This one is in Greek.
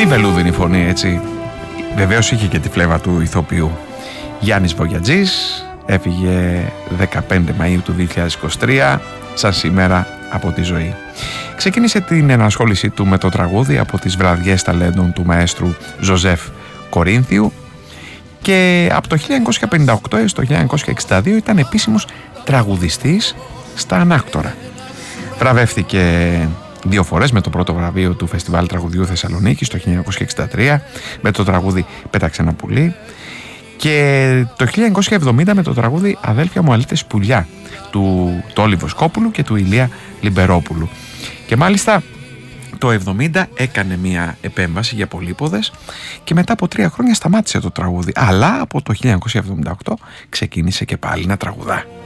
Η βελούδινη φωνή, έτσι. Βεβαίως είχε και τη φλέβα του ηθοποιού. Γιάννης Βογιατζής έφυγε 15 Μαΐου του 2023, σαν σήμερα, από τη ζωή. Ξεκίνησε την ενασχόλησή του με το τραγούδι από τις βραδιές ταλέντων του μαέστρου Ζωζέφ Κορίνθιου και από το 1958 έως το 1962 ήταν επίσημος τραγουδιστής στα Ανάκτορα. Βραβεύτηκε 2 φορές με το πρώτο βραβείο του Φεστιβάλ Τραγουδιού Θεσσαλονίκης το 1963 με το τραγούδι «Πέταξε ένα πουλί» και το 1970 με το τραγούδι «Αδέλφια μου αλήτες πουλιά» του Τόλι Βοσκόπουλου και του Ηλία Λιμπερόπουλου. Και μάλιστα το 70 έκανε μια επέμβαση για πολύποδες και μετά από 3 χρόνια σταμάτησε το τραγούδι, αλλά από το 1978 ξεκίνησε και πάλι να τραγουδά.